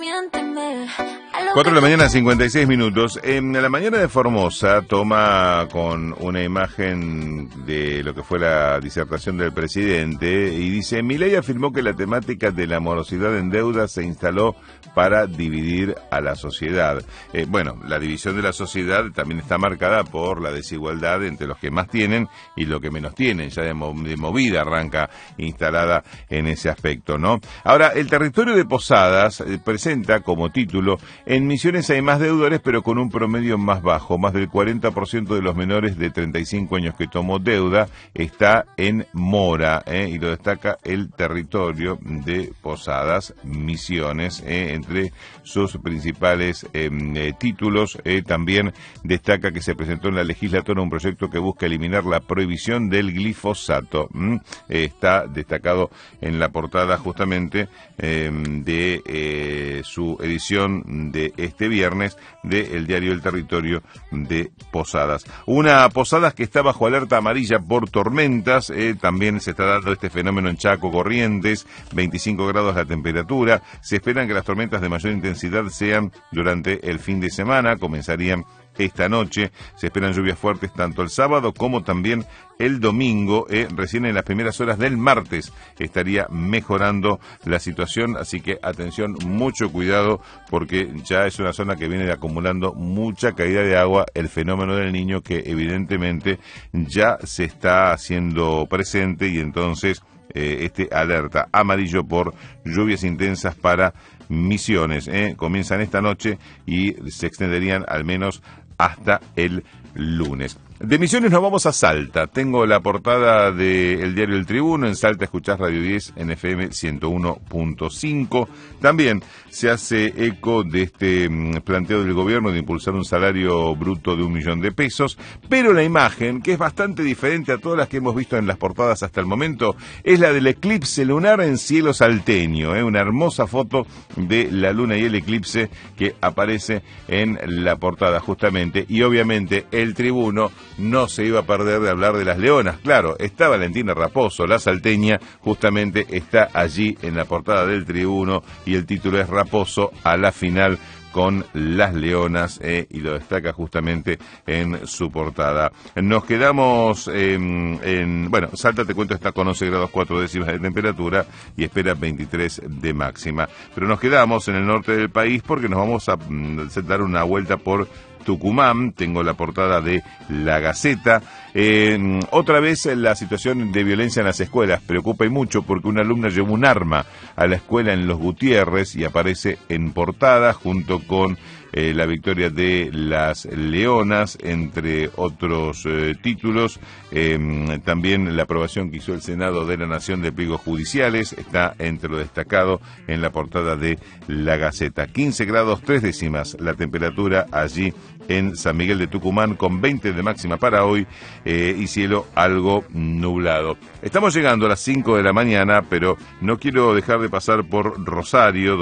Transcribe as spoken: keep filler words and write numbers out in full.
miénteme. cuatro de la mañana, cincuenta y seis minutos. En la mañana de Formosa toma con una imagen de lo que fue la disertación del presidente y dice: Milei afirmó que la temática de la morosidad en deuda se instaló para dividir a la sociedad. Eh, bueno, la división de la sociedad también está marcada por la desigualdad entre los que más tienen y los que menos tienen. Ya de, mo de movida arranca instalada en ese aspecto, ¿no? Ahora, el territorio de Posadas eh, presenta como título: en Misiones hay más deudores, pero con un promedio más bajo. Más del cuarenta por ciento de los menores de treinta y cinco años que tomó deuda está en mora, ¿eh? Y lo destaca el territorio de Posadas, Misiones, ¿eh? Entre sus principales eh, eh, títulos. Eh, también destaca que se presentó en la legislatura un proyecto que busca eliminar la prohibición del glifosato. ¿Mm? Eh, está destacado en la portada justamente eh, de eh, su edición de este viernes del diario El Territorio de Posadas. Una Posadas que está bajo alerta amarilla por tormentas. Eh, también se está dando este fenómeno en Chaco, Corrientes, veinticinco grados la temperatura. Se esperan que las tormentas de mayor intensidad sean durante el fin de semana, comenzarían esta noche. Se esperan lluvias fuertes tanto el sábado como también el domingo. Eh, recién en las primeras horas del martes estaría mejorando la situación, así que atención, mucho cuidado, porque ya es una zona que viene acumulando mucha caída de agua, el fenómeno del Niño que evidentemente ya se está haciendo presente, y entonces eh, este alerta amarillo por lluvias intensas para Misiones, eh, comienzan esta noche y se extenderían al menos hasta el lunes. De Misiones nos vamos a Salta. Tengo la portada del diario El Tribuno. En Salta escuchás Radio diez en F M ciento uno punto cinco. También se hace eco de este planteo del gobierno de impulsar un salario bruto de un millón de pesos, pero la imagen, que es bastante diferente a todas las que hemos visto en las portadas hasta el momento, es la del eclipse lunar en cielo salteño, ¿eh? Una hermosa foto de la luna y el eclipse que aparece en la portada justamente, y obviamente El Tribuno no se iba a perder de hablar de las leonas. Claro, está Valentina Raposo, la salteña, justamente está allí en la portada del Tribuno, y el título es Raposo a la final con las leonas, eh, y lo destaca justamente en su portada. Nos quedamos en, en... Bueno, Salta, te cuento, está con once grados cuatro décimas de temperatura y espera veintitrés de máxima. Pero nos quedamos en el norte del país porque nos vamos a mm, dar una vuelta por Tucumán. Tengo la portada de La Gaceta. Eh, otra vez la situación de violencia en las escuelas preocupa y mucho, porque una alumna llevó un arma a la escuela en Los Gutiérrez y aparece en portada junto con eh, la victoria de las Leonas, entre otros eh, títulos. Eh, también la aprobación que hizo el Senado de la Nación de pliegos judiciales está entre lo destacado en la portada de La Gaceta. quince grados tres décimas la temperatura allí en San Miguel de Tucumán, con veinte de máxima para hoy, eh, y cielo algo nublado. Estamos llegando a las cinco de la mañana, pero no quiero dejar de pasar por Rosario,